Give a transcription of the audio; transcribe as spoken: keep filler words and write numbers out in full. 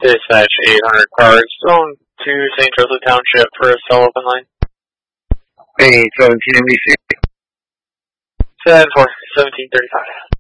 Dispatch eight hundred cars, zone to Saint Joseph Township for a cell open line. Hey, seventeen M D C. seven four, seventeen thirty-five.